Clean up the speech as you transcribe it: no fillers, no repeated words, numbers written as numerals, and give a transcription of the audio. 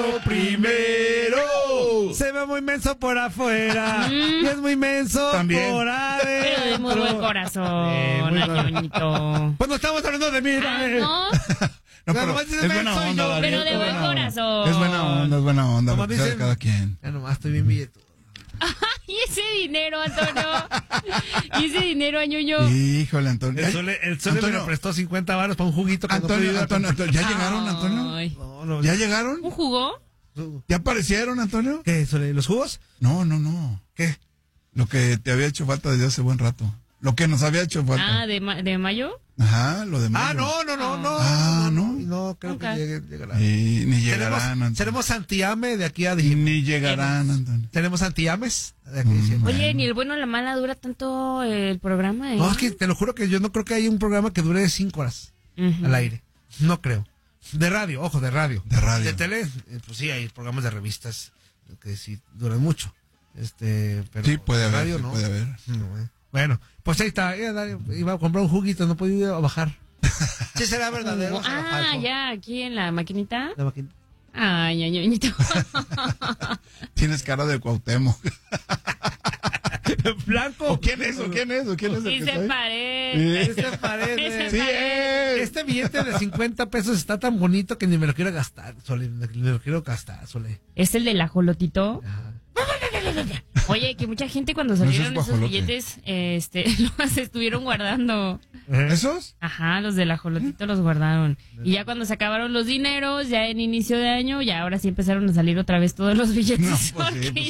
lo primero. Se ve muy menso por afuera y es muy menso También. por adentro. Pero de muy buen corazón, muy ay, bonito. Pues no estamos hablando de mí, ¿No? No, Ya pero nomás es dice buena soy onda, yo. David, Pero de es buen buena onda. corazón. Es buena onda, Como lo que sea de dicen- cada quien. Ya nomás estoy bien billetudo. Y ese dinero, Antonio. Y ese dinero, Añuño. Híjole, Antonio. El Sole me prestó 50 varos para un juguito que Antonio, no Antonio, ¿ya llegaron, Antonio? Ay. No, ¿Ya llegaron? ¿Un jugo? ¿Ya aparecieron, Antonio? ¿Qué, Sole? ¿Los jugos? No. ¿Qué? Lo que te había hecho falta desde hace buen rato. Lo que nos había hecho falta. Ah, ¿de mayo? Ajá, lo de mayo. Ah, no. Ah, ¿no? No, creo Nunca. que llegarán. Ni llegarán, Antonio. Seremos antiame de aquí a diciembre. Ni llegarán, Antonio. Tenemos antiames de aquí a diciembre. Oye, ni el bueno ni la mala dura tanto el programa, ¿eh? No, es que te lo juro que yo no creo que haya un programa que dure 5 horas Ujú. al aire. No creo. De radio, ojo, de radio. De radio. De tele, pues sí, hay programas de revistas que sí duran mucho. Pero Sí, puede de haber, radio, sí no. puede haber. No, Bueno, pues ahí está. Iba a comprar un juguito, no podía ir a bajar. Sí, será verdadero. o será Ah, falso. ya, aquí en la maquinita. La máquina. Ay, Añuñito. Tienes cara de Cuauhtémoc. Blanco. ¿O quién es? ¿O quién es? ¿O quién es el Sí que se está ahí? parece. Este parece. Sí, Este billete de 50 pesos está tan bonito que ni me lo quiero gastar, Sole. Ni me lo quiero gastar, Sole. ¿Es el del ajolotito? Ajá. Oye, que mucha gente cuando No, ese salieron es esos guajolote. billetes, los estuvieron guardando. ¿Esos? Ajá, los del ajolotito los guardaron. Y ya cuando se acabaron los dineros, ya en inicio de año, ya ahora sí empezaron a salir otra vez todos los billetes. No, pues sí, porque pues